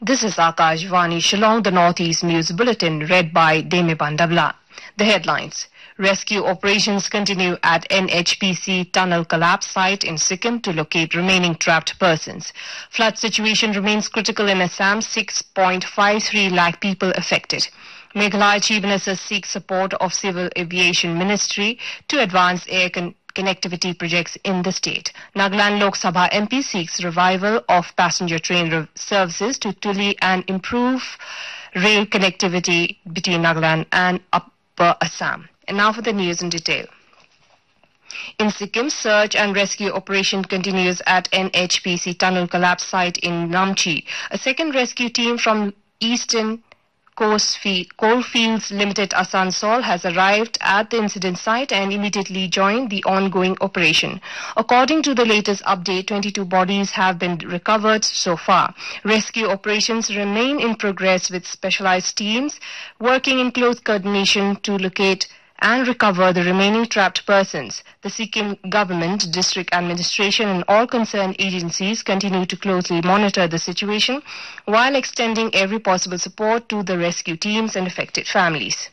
This is Akashvani Shillong, the Northeast News Bulletin, read by Deme Bandabla. The headlines. Rescue operations continue at NHPC tunnel collapse site in Sikkim to locate remaining trapped persons. Flood situation remains critical in Assam, 6.53 lakh people affected. Meghalaya Chief Minister seeks support of Civil Aviation Ministry to advance air connectivity projects in the state. Nagaland Lok Sabha MP seeks revival of passenger train services to Tuli and improve rail connectivity between Nagaland and Upper Assam. And now for the news in detail. In Sikkim, search and rescue operation continues at NHPC tunnel collapse site in Namchi. A second rescue team from Eastern Coalfields Limited Asansol has arrived at the incident site and immediately joined the ongoing operation. According to the latest update, 22 bodies have been recovered so far. Rescue operations remain in progress with specialized teams working in close coordination to locate and recover the remaining trapped persons. The Sikkim government, district administration and all concerned agencies continue to closely monitor the situation while extending every possible support to the rescue teams and affected families.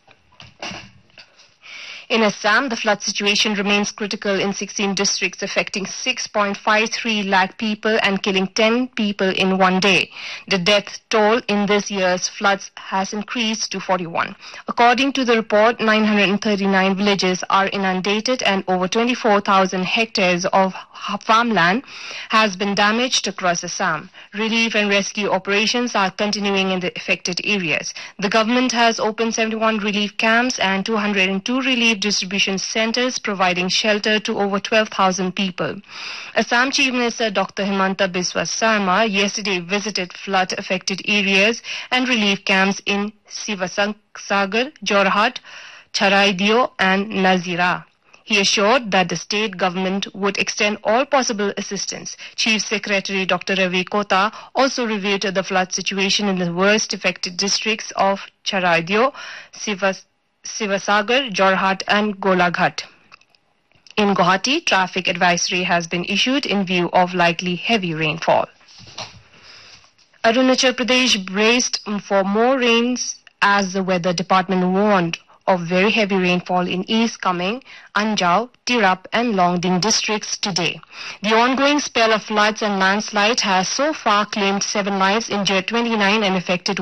In Assam, the flood situation remains critical in 16 districts, affecting 6.53 lakh people and killing 10 people in one day. The death toll in this year's floods has increased to 41. According to the report, 939 villages are inundated and over 24,000 hectares of farmland has been damaged across Assam. Relief and rescue operations are continuing in the affected areas. The government has opened 71 relief camps and 202 relief distribution centers, providing shelter to over 12,000 people. Assam Chief Minister Dr. Himanta Biswa Sarma yesterday visited flood-affected areas and relief camps in Sivasagar, Jorhat, Charaidio and Nazira. He assured that the state government would extend all possible assistance. Chief Secretary Dr. Ravi Kota also reviewed the flood situation in the worst affected districts of Charaidio, Sivasagar, Jorhat and Golaghat. In Guwahati, traffic advisory has been issued in view of likely heavy rainfall. Arunachal Pradesh braced for more rains as the weather department warned of very heavy rainfall in East Kameng, Anjao, Tirap and Longding districts today. The ongoing spell of floods and landslide has so far claimed 7 lives, injured 29 and affected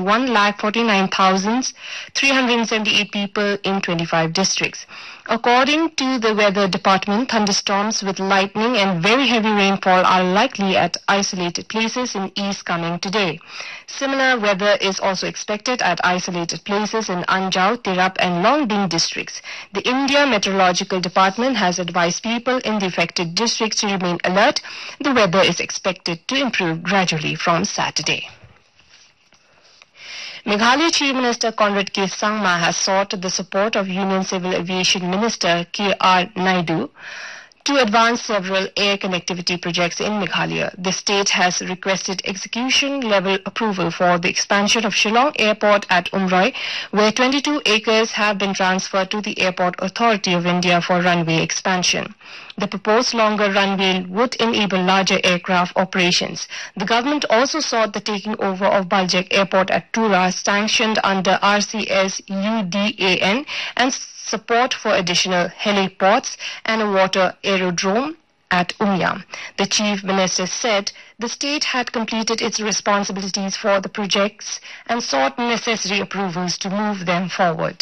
1,49,378 people in 25 districts. According to the weather department, thunderstorms with lightning and very heavy rainfall are likely at isolated places in East Kameng today. Similar weather is also expected at isolated places in Anjao, Tirap and Longding districts. The India Meteorological Department has advised people in the affected districts to remain alert. The weather is expected to improve gradually from Saturday. Meghalaya Chief Minister Conrad K. Sangma has sought the support of Union Civil Aviation Minister K.R. Naidu to advance several air connectivity projects in Meghalaya. The state has requested execution-level approval for the expansion of Shillong Airport at Umroi, where 22 acres have been transferred to the Airport Authority of India for runway expansion. The proposed longer runway would enable larger aircraft operations. The government also sought the taking over of Baljek Airport at Tura, sanctioned under RCS UDAN, and support for additional heliports and a water aerodrome at Umya. The Chief Minister said the state had completed its responsibilities for the projects and sought necessary approvals to move them forward.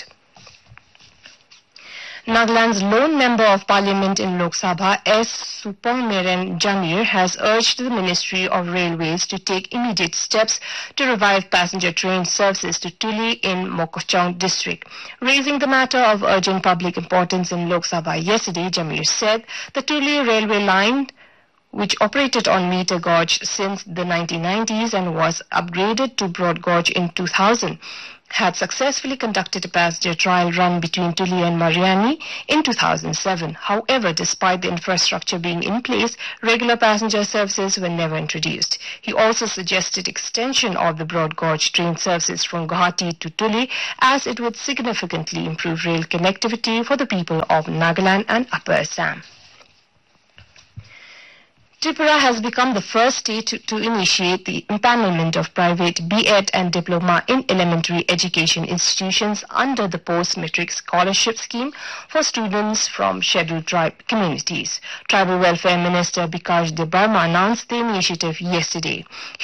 Nagaland's lone member of parliament in Lok Sabha, S. Supongmeren Jamir, has urged the Ministry of Railways to take immediate steps to revive passenger train services to Tuli in Mokokchung district. Raising the matter of urgent public importance in Lok Sabha yesterday, Jamir said the Tuli railway line, which operated on meter gauge since the 1990s and was upgraded to broad gauge in 2000, had successfully conducted a passenger trial run between Tuli and Mariani in 2007. However, despite the infrastructure being in place, regular passenger services were never introduced. He also suggested extension of the broad gauge train services from Guwahati to Tuli, as it would significantly improve rail connectivity for the people of Nagaland and Upper Assam. Tripura has become the first state to initiate the empanelment of private B.Ed and diploma in elementary education institutions under the post-matric scholarship scheme for students from scheduled tribe communities. Tribal Welfare Minister Bikash Debarma announced the initiative yesterday.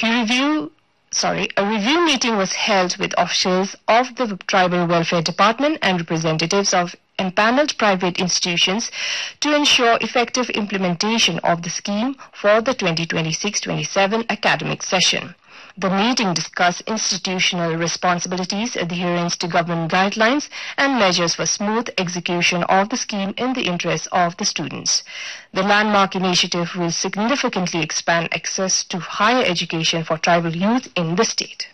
A review meeting was held with officials of the Tribal Welfare Department and representatives of empaneled private institutions to ensure effective implementation of the scheme for the 2026-27 academic session. The meeting discussed institutional responsibilities, adherence to government guidelines, and measures for smooth execution of the scheme in the interest of the students. The landmark initiative will significantly expand access to higher education for tribal youth in the state.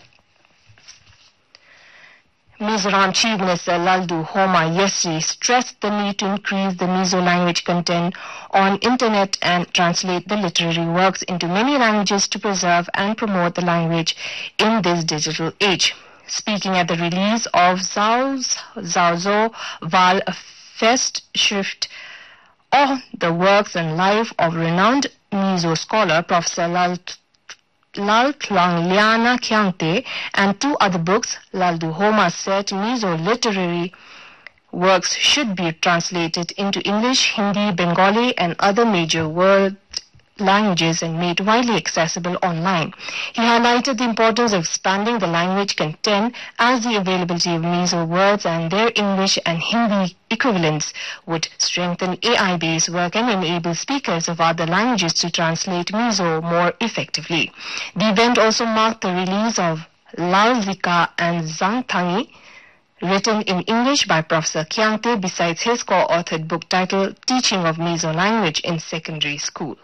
Mizoram Chief Minister Laldu Homa yesterday stressed the need to increase the Mizo language content on internet and translate the literary works into many languages to preserve and promote the language in this digital age. Speaking at the release of Zaozo Val, a Festschrift on the works and life of renowned Mizo scholar Professor Laltlangliana Kyangte, and 2 other books, Laldu Homa said Mizo literary works should be translated into English, Hindi, Bengali, and other major world languages and made widely accessible online. He highlighted the importance of expanding the language content as the availability of Mizo words and their English and Hindi equivalents would strengthen AI-based work and enable speakers of other languages to translate Mizo more effectively. The event also marked the release of Lalzika and Zangtangi, written in English by Professor Kyangte, besides his co-authored book titled Teaching of Mizo Language in Secondary School.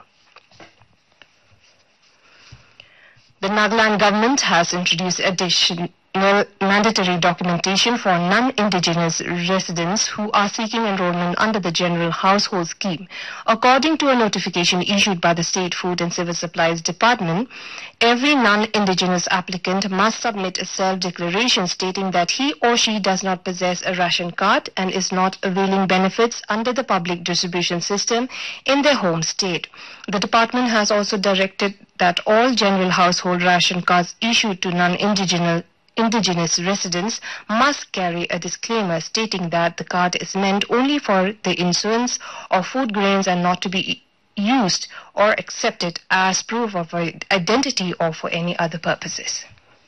The Nagaland government has introduced additional mandatory documentation for non-indigenous residents who are seeking enrollment under the General Household Scheme. According to a notification issued by the State Food and Civil Supplies Department, every non-indigenous applicant must submit a self-declaration stating that he or she does not possess a ration card and is not availing benefits under the public distribution system in their home state. The department has also directed that all general household ration cards issued to non-indigenous residents must carry a disclaimer stating that the card is meant only for the issuance of food grains and not to be used or accepted as proof of identity or for any other purposes.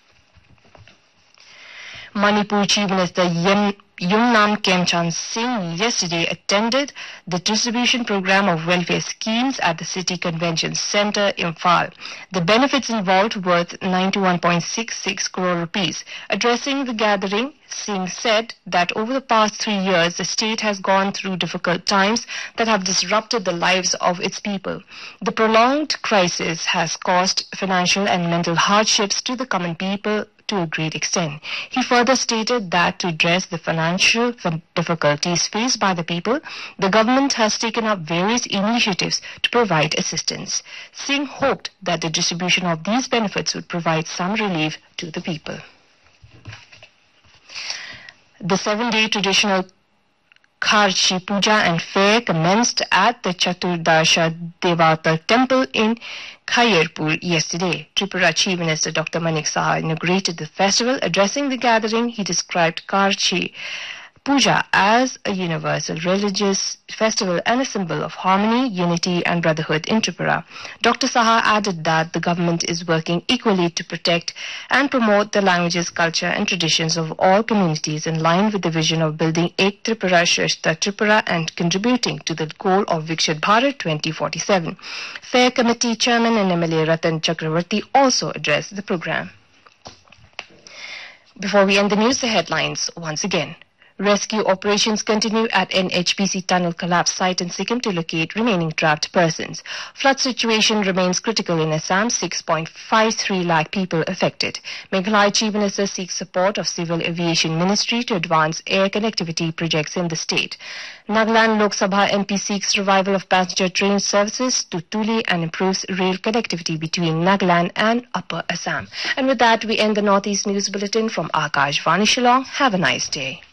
Manipur Chief Minister Yumnam Kemchan Singh yesterday attended the distribution program of welfare schemes at the City Convention Centre, Imphal. The benefits involved worth 91.66 crore rupees. Addressing the gathering, Singh said that over the past 3 years, the state has gone through difficult times that have disrupted the lives of its people. The prolonged crisis has caused financial and mental hardships to the common people to a great extent. He further stated that to address the financial difficulties faced by the people, the government has taken up various initiatives to provide assistance. Singh hoped that the distribution of these benefits would provide some relief to the people. The 7-day traditional Kharchi Puja and Fair commenced at the Chaturdasha Devata Temple in Khairpur yesterday. Tripura Chief Minister Dr. Manik Saha inaugurated the festival. Addressing the gathering, he described Kharchi Puja as a universal religious festival and a symbol of harmony, unity and brotherhood in Tripura. Dr. Saha added that the government is working equally to protect and promote the languages, culture and traditions of all communities in line with the vision of building Ek Tripura Shrestha Tripura and contributing to the goal of Viksit Bharat 2047. Fair Committee Chairman and MLA Ratan Chakravarti also addressed the program. Before we end the news, the headlines once again. Rescue operations continue at NHPC tunnel collapse site in Sikkim to locate remaining trapped persons. Flood situation remains critical in Assam, 6.53 lakh people affected. Meghalaya Chief Minister seeks support of Civil Aviation Ministry to advance air connectivity projects in the state. Nagaland Lok Sabha MP seeks revival of passenger train services to Tuli and improves rail connectivity between Nagaland and Upper Assam. And with that, we end the Northeast News Bulletin from Akash Vani Shillong. Have a nice day.